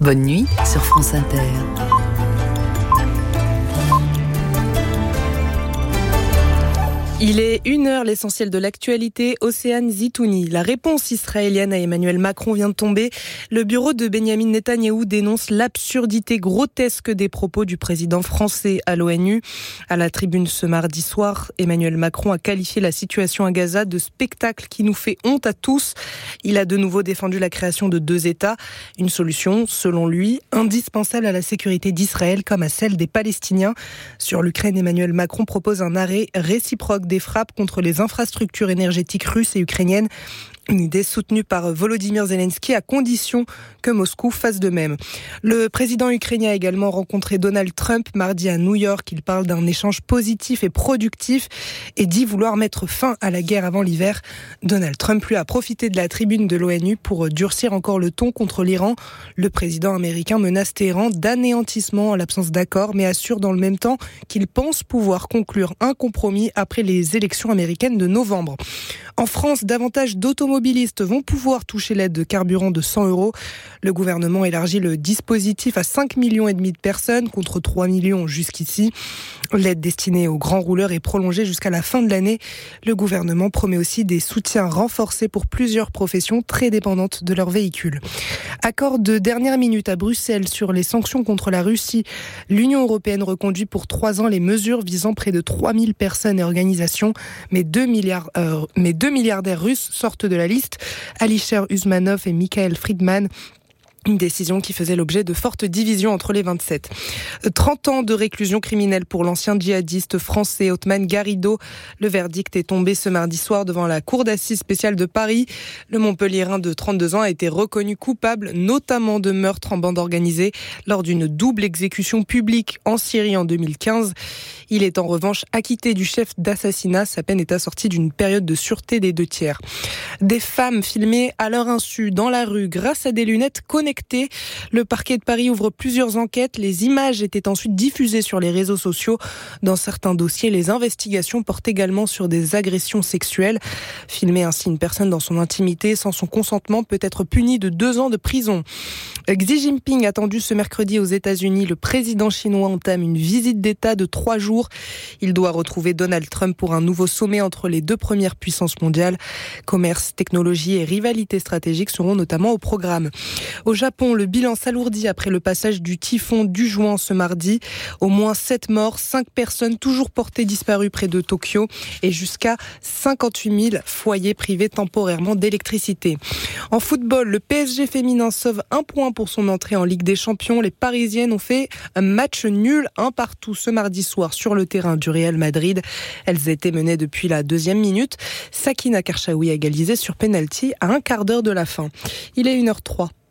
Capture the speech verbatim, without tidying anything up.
Bonne nuit sur France Inter. Il est une heure, l'essentiel de l'actualité. Océane Zitouni. La réponse israélienne à Emmanuel Macron vient de tomber. Le bureau de Benyamin Netanyahou dénonce l'absurdité grotesque des propos du président français à l'ONU. À la tribune ce mardi soir, Emmanuel Macron a qualifié la situation à Gaza de spectacle qui nous fait honte à tous. Il a de nouveau défendu la création de deux États. Une solution, selon lui, indispensable à la sécurité d'Israël comme à celle des Palestiniens. Sur l'Ukraine, Emmanuel Macron propose un arrêt réciproque des frappes contre les infrastructures énergétiques russes et ukrainiennes. Une idée soutenue par Volodymyr Zelensky à condition que Moscou fasse de même. Le président ukrainien a également rencontré Donald Trump mardi à New York. Il parle d'un échange positif et productif et dit vouloir mettre fin à la guerre avant l'hiver. Donald Trump lui a profité de la tribune de l'ONU pour durcir encore le ton contre l'Iran. Le président américain menace Téhéran d'anéantissement en l'absence d'accord, mais assure dans le même temps qu'il pense pouvoir conclure un compromis après les élections américaines de novembre. En France, davantage d'automobilistes vont pouvoir toucher l'aide de carburant de cent euros. Le gouvernement élargit le dispositif à cinq millions et demi de personnes contre trois millions jusqu'ici. L'aide destinée aux grands rouleurs est prolongée jusqu'à la fin de l'année. Le gouvernement promet aussi des soutiens renforcés pour plusieurs professions très dépendantes de leur véhicule. Accord de dernière minute à Bruxelles sur les sanctions contre la Russie. L'Union européenne reconduit pour trois ans les mesures visant près de trois mille personnes et organisations, mais deux milliards, euh, mais deux milliardaires russes sortent de la liste. Alisher Usmanov et Mikhail Friedman. Une décision qui faisait l'objet de fortes divisions entre les vingt-sept. trente ans de réclusion criminelle pour l'ancien djihadiste français Othman Garrido. Le verdict est tombé ce mardi soir devant la cour d'assises spéciale de Paris. Le Montpelliérain de trente-deux ans a été reconnu coupable, notamment de meurtre en bande organisée, lors d'une double exécution publique en Syrie en deux mille quinze. Il est en revanche acquitté du chef d'assassinat. Sa peine est assortie d'une période de sûreté des deux tiers. Des femmes filmées à leur insu dans la rue grâce à des lunettes connectées. Le parquet de Paris ouvre plusieurs enquêtes. Les images étaient ensuite diffusées sur les réseaux sociaux. Dans certains dossiers, les investigations portent également sur des agressions sexuelles. Filmer ainsi une personne dans son intimité sans son consentement peut être puni de deux ans de prison. Xi Jinping attendu ce mercredi aux États-Unis. Le président chinois entame une visite d'État de trois jours. Il doit retrouver Donald Trump pour un nouveau sommet entre les deux premières puissances mondiales. Commerce, technologie et rivalité stratégique seront notamment au programme. Au Japon, le bilan s'alourdit après le passage du typhon Dujuan ce mardi. Au moins sept morts, cinq personnes toujours portées disparues près de Tokyo et jusqu'à cinquante-huit mille foyers privés temporairement d'électricité. En football, le P S G féminin sauve un point pour son entrée en Ligue des Champions. Les Parisiennes ont fait un match nul, un partout ce mardi soir sur le terrain du Real Madrid. Elles étaient menées depuis la deuxième minute. Sakina Karchaoui a égalisé sur pénalty à un quart d'heure de la fin. Il est une heure trois.